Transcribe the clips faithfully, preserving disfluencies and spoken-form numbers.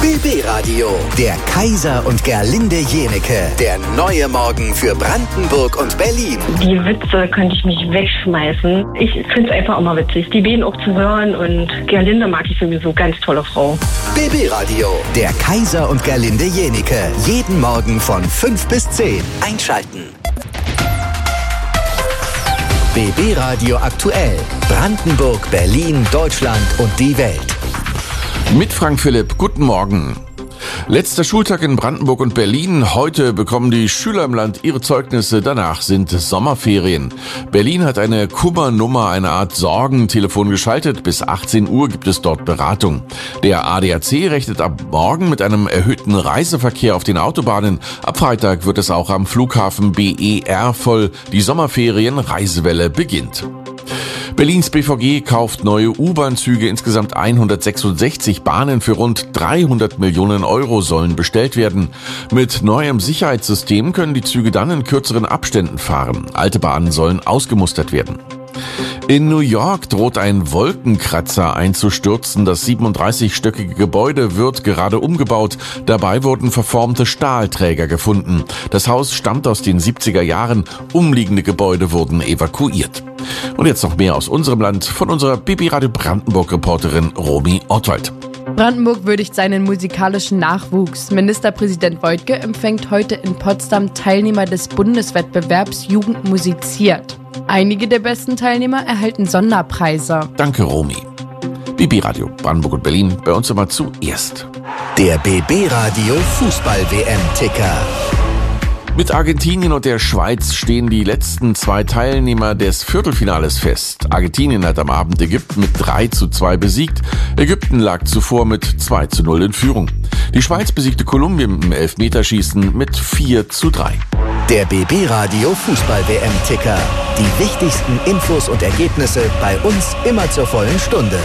B B-Radio, der Kaiser und Gerlinde Jenecke. Der neue Morgen für Brandenburg und Berlin. Die Witze könnte ich nicht wegschmeißen. Ich finde es einfach immer witzig, die beiden auch zu hören. Und Gerlinde mag ich sowieso, ganz tolle Frau. B B-Radio, der Kaiser und Gerlinde Jenecke. Jeden Morgen von fünf bis zehn. Einschalten. B B-Radio aktuell. Brandenburg, Berlin, Deutschland und die Welt. Mit Frank Philipp, guten Morgen. Letzter Schultag in Brandenburg und Berlin. Heute bekommen die Schüler im Land ihre Zeugnisse. Danach sind Sommerferien. Berlin hat eine Kummernummer, eine Art Sorgentelefon geschaltet. Bis achtzehn Uhr gibt es dort Beratung. Der A D A C rechnet ab morgen mit einem erhöhten Reiseverkehr auf den Autobahnen. Ab Freitag wird es auch am Flughafen B E R voll. Die Sommerferien-Reisewelle beginnt. Berlins B V G kauft neue U-Bahn-Züge. Insgesamt hundertsechsundsechzig Bahnen für rund dreihundert Millionen Euro sollen bestellt werden. Mit neuem Sicherheitssystem können die Züge dann in kürzeren Abständen fahren. Alte Bahnen sollen ausgemustert werden. In New York droht ein Wolkenkratzer einzustürzen. Das siebenunddreißigstöckige Gebäude wird gerade umgebaut. Dabei wurden verformte Stahlträger gefunden. Das Haus stammt aus den siebziger Jahren. Umliegende Gebäude wurden evakuiert. Und jetzt noch mehr aus unserem Land von unserer B B-Radio Brandenburg-Reporterin Romy Ortwald. Brandenburg würdigt seinen musikalischen Nachwuchs. Ministerpräsident Woidke empfängt heute in Potsdam Teilnehmer des Bundeswettbewerbs Jugend musiziert. Einige der besten Teilnehmer erhalten Sonderpreise. Danke, Romy. B B-Radio Brandenburg und Berlin, bei uns immer zuerst. Der B B-Radio Fußball-W M-Ticker. Mit Argentinien und der Schweiz stehen die letzten zwei Teilnehmer des Viertelfinales fest. Argentinien hat am Abend Ägypten mit drei zu zwei besiegt. Ägypten lag zuvor mit zwei zu null in Führung. Die Schweiz besiegte Kolumbien im Elfmeterschießen mit vier zu drei. Der B B-Radio Fußball-W M-Ticker. Die wichtigsten Infos und Ergebnisse bei uns immer zur vollen Stunde.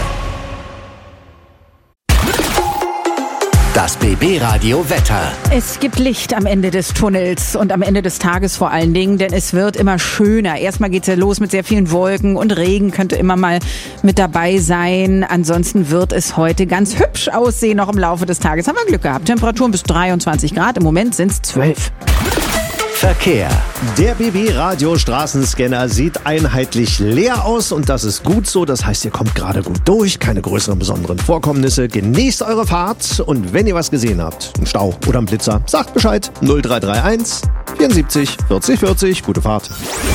Das B B-Radio Wetter. Es gibt Licht am Ende des Tunnels und am Ende des Tages vor allen Dingen, denn es wird immer schöner. Erstmal geht's ja los mit sehr vielen Wolken und Regen könnte immer mal mit dabei sein. Ansonsten wird es heute ganz hübsch aussehen, noch im Laufe des Tages. Haben wir Glück gehabt. Temperaturen bis dreiundzwanzig Grad, im Moment sind es zwölf. Verkehr. Der B B-Radio-Straßenscanner sieht einheitlich leer aus und das ist gut so. Das heißt, ihr kommt gerade gut durch, keine größeren besonderen Vorkommnisse. Genießt eure Fahrt und wenn ihr was gesehen habt, einen Stau oder einen Blitzer, sagt Bescheid. null drei drei eins vierundsiebzig vierzig vierzig. Gute Fahrt.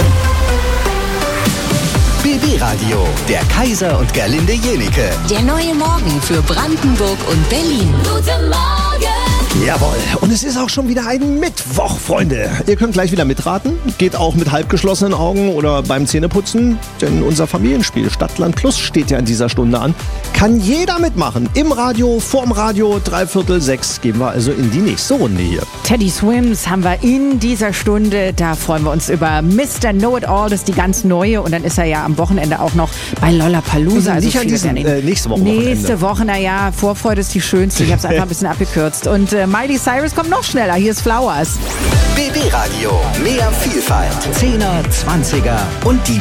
B B-Radio, der Kaiser und Gerlinde Jenecke. Der neue Morgen für Brandenburg und Berlin. Guten Morgen! Jawohl, und es ist auch schon wieder ein Mittwoch, Freunde. Ihr könnt gleich wieder mitraten. Geht auch mit halbgeschlossenen Augen oder beim Zähneputzen. Denn unser Familienspiel Stadtland Plus steht ja in dieser Stunde an. Kann jeder mitmachen. Im Radio, vorm Radio, dreiviertel sechs. Gehen wir also in die nächste Runde hier. Teddy Swims haben wir in dieser Stunde. Da freuen wir uns über Mister Know-It-All. Das ist die ganz neue. Und dann ist er ja am Wochenende auch noch bei Lollapalooza. Also nicht an diesem, äh, nächste Woche Wochenende. Nächste Woche, naja, Vorfreude ist die schönste. Ich habe es einfach ein bisschen abgekürzt. Und äh, Miley Cyrus kommt noch schneller. Hier ist Flowers. B B-Radio, mehr Vielfalt. Zehner, Zwanziger und die